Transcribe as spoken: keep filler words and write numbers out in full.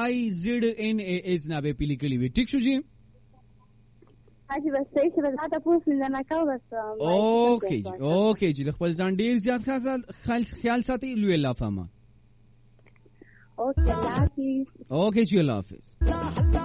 I Z N A S نابې پیلي کړي وي. ټیک شو جی؟ حاجی بس صحیح چې بس دا پوښتنه نه کاوه بس. اوکې جی اوکې جی خپل ځان ډیر زیات خیال ساتي. لوی الله فهمه. اوکې الله حافظ. اوکې جی الله حافظ.